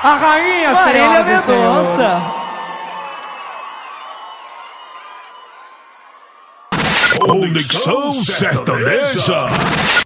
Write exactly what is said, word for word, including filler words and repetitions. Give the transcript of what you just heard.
A rainha, Marília senhoras e senhores. Mendonça. Conexão Sertaneja.